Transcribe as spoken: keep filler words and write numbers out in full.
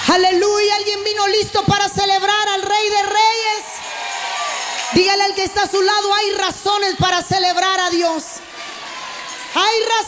Aleluya. Alguien vino listo para celebrar al Rey de Reyes. Dígale al que está a su lado, hay razones para celebrar a Dios. Hay